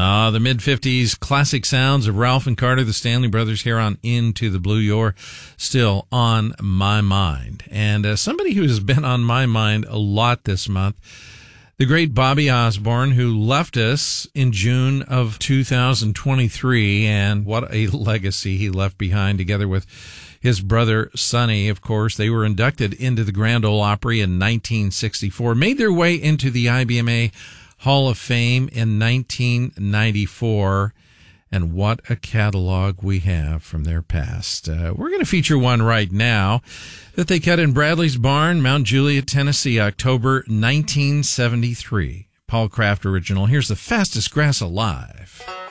The mid-50s classic sounds of Ralph and Carter, the Stanley Brothers, here on Into the Blue. You're still on my mind. And somebody who has been on my mind a lot this month, the great Bobby Osborne, who left us in June of 2023, and what a legacy he left behind, together with his brother Sonny. Of course, they were inducted into the Grand Ole Opry in 1964, made their way into the IBMA Hall of Fame in 1994, and what a catalog we have from their past. We're going to feature one right now that they cut in Bradley's Barn, Mount Juliet, Tennessee, October 1973. Paul Kraft original. Here's The Fastest Grass Alive.